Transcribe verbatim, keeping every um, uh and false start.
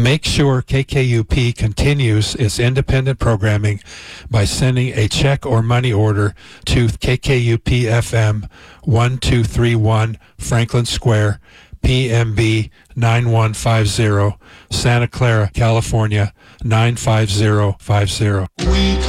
Make sure K K U P continues its independent programming by sending a check or money order to K K U P F M one two three one Franklin Square, P M B nine one five zero, Santa Clara, California nine five zero five zero. We